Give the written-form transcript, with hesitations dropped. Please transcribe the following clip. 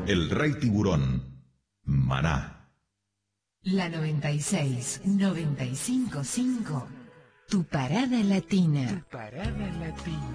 El Rey Tiburón, Maná. La 96, 95.5, tu parada latina. Tu parada latina.